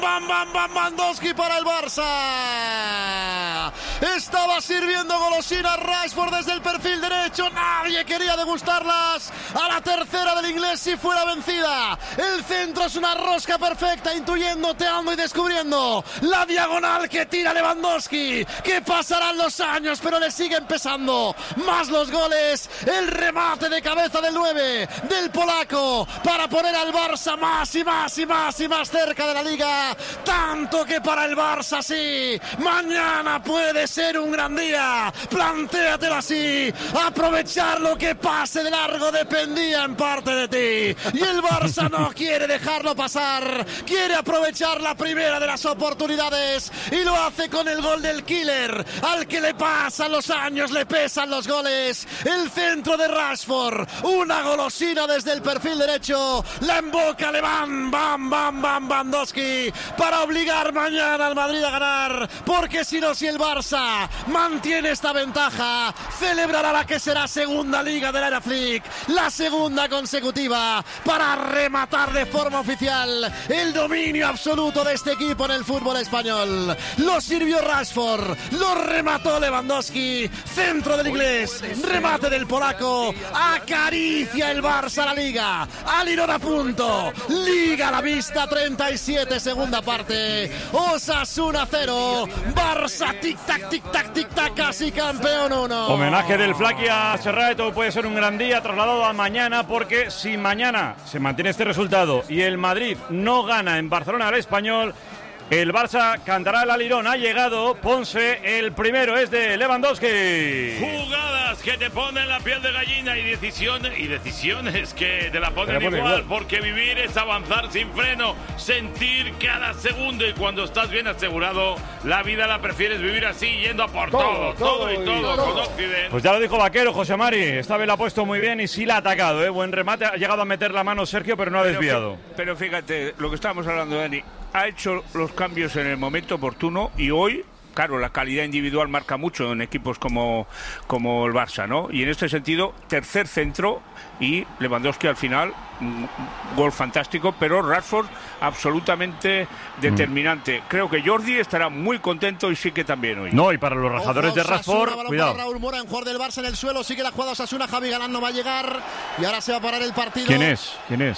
Lewandowski para el Barça. Estaba sirviendo golosina Rashford desde el perfil derecho. Nadie quería degustarlas. A la tercera del inglés si fuera vencida. El centro es una rosca perfecta, intuyendo, teando y descubriendo la diagonal que tira Lewandowski. Que pasarán los años, pero le siguen pesando más los goles. El remate de cabeza del 9 del polaco para poner al Barça más y más y más y más cerca de la Liga. Tanto que para el Barça sí, mañana puede ser un gran día. Plantéatelo así. Aprovechar lo que pase de largo dependía en parte de ti. Y el Barça no quiere dejarlo pasar. Quiere aprovechar la primera de las oportunidades. Y lo hace con el gol del killer. Al que le pasan los años, le pesan los goles. El centro de Rashford. Una golosina desde el perfil derecho. La emboca Lewandowski. Para obligar mañana al Madrid a ganar, porque si no, si el Barça mantiene esta ventaja, celebrará la que será segunda Liga de la Era Flick, la segunda consecutiva, para rematar de forma oficial el dominio absoluto de este equipo en el fútbol español. Lo sirvió Rashford, lo remató Lewandowski, centro del inglés, remate del polaco, acaricia el Barça la Liga, al Lirón a punto, Liga a la vista, 37 segunda parte. Osasuna 0, Barça tic-tac, casi campeón 1. Homenaje del Flaqui a Serrato, puede ser un gran día trasladado a mañana, porque si mañana se mantiene este resultado y el Madrid no gana en Barcelona al Español, el Barça cantará el alirón. Ha llegado Ponce, el primero es de Lewandowski. Jugadas que te ponen la piel de gallina y decisiones que te la ponen igual, porque vivir es avanzar sin freno, sentir cada segundo, y cuando estás bien asegurado, la vida la prefieres vivir así, yendo a por todo con Occidente. Pues ya lo dijo Vaquero, José Mari, esta vez la ha puesto muy bien y sí la ha atacado, buen remate, ha llegado a meter la mano Sergio, pero no ha desviado. Pero fíjate, lo que estábamos hablando, Dani, ha hecho los cambios en el momento oportuno y hoy, claro, la calidad individual marca mucho en equipos como el Barça, ¿no? Y en este sentido, tercer centro y Lewandowski al final, gol fantástico, pero Rashford absolutamente determinante. Creo que Jordi estará muy contento y sí que también hoy. No, y para los rajadores de Rashford, cuidado. Raúl Mora, en jugador del Barça en el suelo, sigue la jugada Osasuna, Javi Galán no va a llegar y ahora se va a parar el partido. ¿Quién es?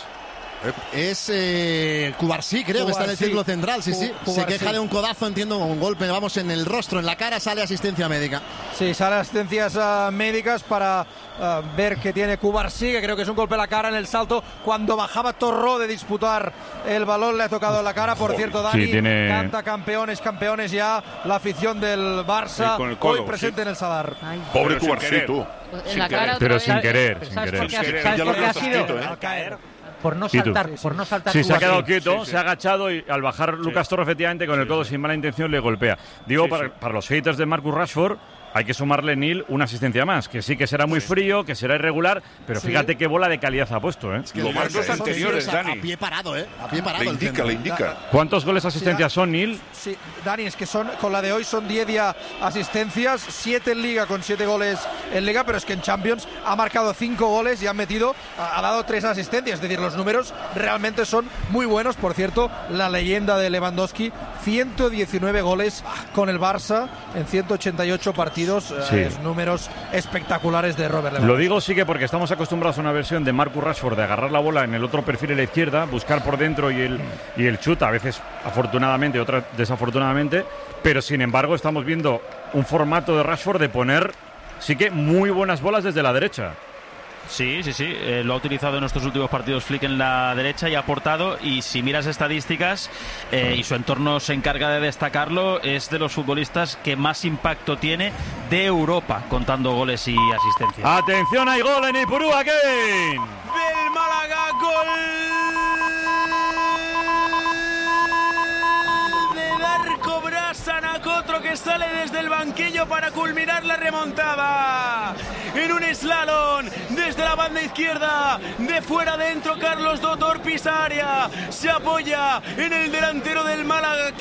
Es Cubarsí, creo que está en el círculo central, sí. Se queja de un codazo, entiendo, un golpe, vamos, en el rostro, en la cara, sale asistencia médica. Sí, sale asistencias médicas para ver que tiene Cubarsí, que creo que es un golpe a la cara en el salto. Cuando bajaba Torró de disputar el balón, le ha tocado en la cara. Por cierto, Dani, canta campeones ya la afición del Barça, sí, hoy presente en el Sadar. Pobre Cubarsí, tú. Pero sin querer. ¿Sabes por qué ha sido? Al caer. Por no saltar. Sí, se ha quedado quieto, se ha agachado y al bajar Lucas Torre efectivamente con el codo sin mala intención le golpea. Digo, para los haters de Marcus Rashford, hay que sumarle, Neil, una asistencia más, que sí que será muy frío, que será irregular, pero fíjate qué bola de calidad ha puesto, Es que los marcos anteriores, Dani. A pie parado, A pie parado. Le indica. ¿Cuántos goles asistencias son, Neil? Sí, Dani, es que con la de hoy son 10 ya asistencias, 7 en Liga con 7 goles en Liga, pero es que en Champions ha marcado 5 goles y ha dado 3 asistencias, es decir, los números realmente son muy buenos. Por cierto, la leyenda de Lewandowski, 119 goles con el Barça en 188 partidos. Números espectaculares de Robert Lewandowski. Lo digo sí que porque estamos acostumbrados a una versión de Marcus Rashford de agarrar la bola en el otro perfil a la izquierda, buscar por dentro y el chut, a veces afortunadamente, otras desafortunadamente, pero sin embargo estamos viendo un formato de Rashford de poner sí que muy buenas bolas desde la derecha. Sí, lo ha utilizado en estos últimos partidos Flick en la derecha y ha aportado, y si miras estadísticas y su entorno se encarga de destacarlo, es de los futbolistas que más impacto tiene de Europa, contando goles y asistencias. Atención, hay gol en Ipurúa, Kevin. Del Málaga, gol de Darko Brasanacotro, que sale desde el banquillo para culminar la remontada. En un slalom desde la banda izquierda, de fuera adentro, Carlos Dotor pisa área, se apoya en el delantero del Málaga,